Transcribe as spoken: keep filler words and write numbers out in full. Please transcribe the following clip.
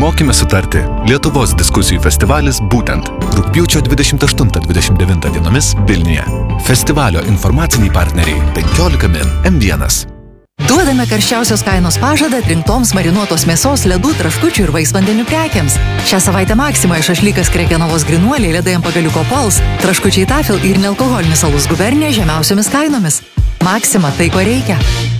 Išmokime sutarti. Lietuvos diskusijų festivalis būtent rugpjūčio dvidešimt aštuntą dvidešimt devintą dienomis Vilniuje. Festivalio informaciniai partneriai penkiolika min, M vienas. Duodame karščiausios kainos pažadą atrinktoms marinuotos mėsos, ledų, traškučių ir vaisvandenių prekiams. Šią savaitę Maksimoje šašlykas Krekenovos grynuoliai, ledai ant pagaliuko Pols, traškučiai Tafel ir nealkoholinis alus Gubernija žemiausiomis kainomis. Maksima, tai ko reikia.